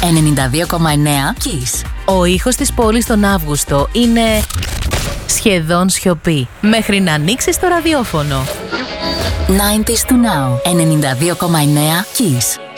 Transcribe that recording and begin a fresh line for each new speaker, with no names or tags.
92,9 Kiss.
Ο ήχος της πόλης τον Αύγουστο είναι σχεδόν σιωπή, μέχρι να ανοίξεις το ραδιόφωνο.
90s to now. 92,9 Kiss.